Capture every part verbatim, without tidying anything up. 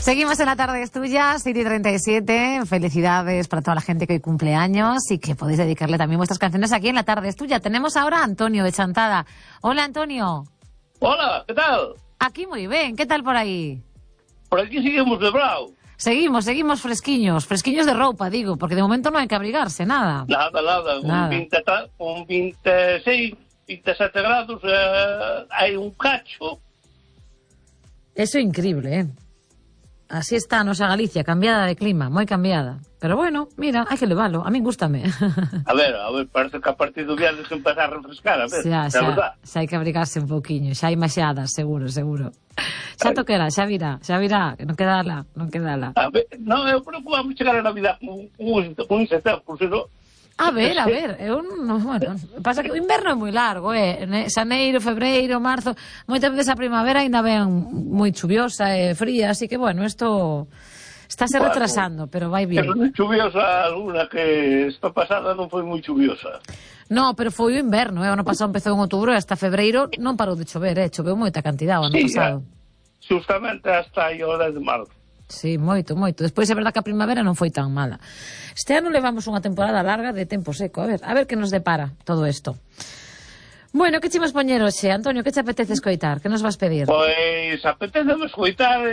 Seguimos en La Tarde es Tuya, siete y treinta y siete. Felicidades para toda la gente que hoy cumple años y que podéis dedicarle también vuestras canciones aquí en La Tarde es Tuya. Tenemos ahora a Antonio de Chantada. Hola, Antonio. Hola, ¿qué tal? Aquí muy bien. ¿Qué tal por ahí? Por aquí seguimos de bravo. Seguimos, seguimos fresquiños. Fresquiños de ropa, digo, porque de momento no hay que abrigarse, nada. Nada, nada. nada. Un, veinte, un veintiséis, veintisiete grados, eh, hai un cacho. Eso é increíble, eh? Así está a nosa Galicia, cambiada de clima, moi cambiada. Pero bueno, mira, hai que leválo, a min gústame. A ver, a ver, parece que a partir do viernes empezar a refrescar, a ver, xa, é xa, verdad. xa hai que abrigarse un pouquiño, xa hai maxadas, seguro, seguro. Xa toquera, xa virá, xa virá, que non quedala, non quedala. A ver, non, eu preocupamos chegar a Navidad con un, un setembro, senón... A ver, a ver, eu non, bueno, pasa que o inverno é moi largo, eh, xaneiro, febreiro, marzo, moitas veces a primavera ainda ven moi chuviosa e fría, así que bueno, isto estáse bueno, retrasando, pero vai bien. Pero non chuviosa alguna que esta pasada non foi moi chuviosa. No, pero foi o inverno, eh, o ano pasado empezou en outubro e hasta febreiro non parou de chover, eh, choveu moita cantidad o ano sí, pasado. Sí, justamente hasta aí o dez de marzo. Sí, moito, moito. Despois é verdad que a primavera non foi tan mala. Este ano levamos unha temporada larga de tempo seco. A ver, a ver que nos depara todo isto. Bueno, que chimos poñer hoxe? Antonio, que te apetece escoitar? Que nos vas pedir? Pois apetece escoitar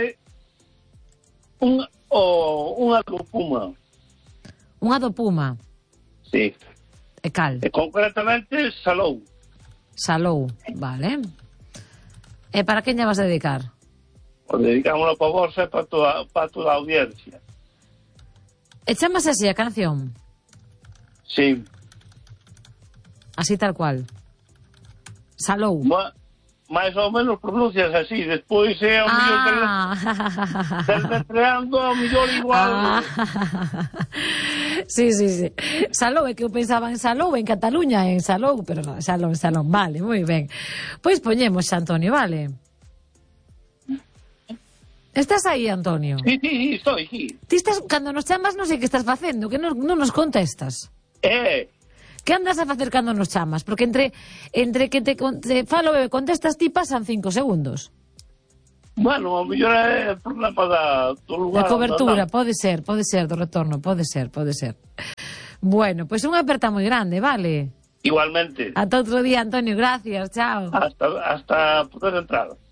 un, o, unha do Puma. Unha do Puma? Sí. E cal? E concretamente Salou. Salou, vale. E para quen lle vas a dedicar? O dedicámoslo para vos e para toda, para toda a audiencia. E chamase así a canción? Sí. Así tal cual? Salou? Ma, máis ou menos pronuncias así, despois é o mellor ah. deletreando o mellor igual. Ah. Sí, sí, sí. Salou, é que eu pensaba en Salou, en Cataluña, en Salou, pero non, Salou, Salou, vale, moi ben. Pois poñemos, Antonio, vale. Estás aí, Antonio? Sí, sí, estoy aquí. Ti estás, cando nos chamas non sei que estás facendo, que non, non nos contestas. Eh. Que andas a facer cando nos chamas? Porque entre entre que te, te falo e contestas ti pasan cinco segundos. Bueno, a mellor é o problema da, do lugar. Da cobertura, pode ser, pode ser, do retorno, pode ser, pode ser. Bueno, pois pues unha aperta moi grande, vale? Igualmente. Ata outro día, Antonio, gracias, chao. Hasta, hasta poder entrar.